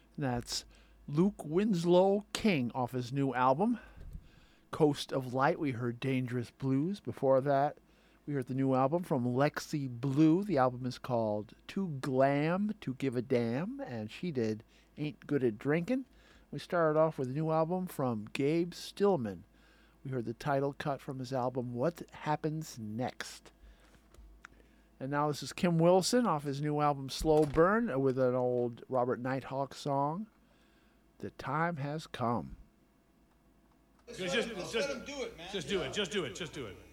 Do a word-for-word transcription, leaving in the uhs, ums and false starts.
That's Luke Winslow King off his new album, Coast of Light. We heard Dangerous Blues. Before that, we heard the new album from Lexi Blue. The album is called Too Glam to Give a Damn, and she did Ain't Good at Drinking. We started off with a new album from Gabe Stillman. We heard the title cut from his album What Happens Next. And now this is Kim Wilson off his new album Slow Burn with an old Robert Nighthawk song, The Time Has Come. Just, just, just, just do it, man. Just do it. Just do it. Just do it.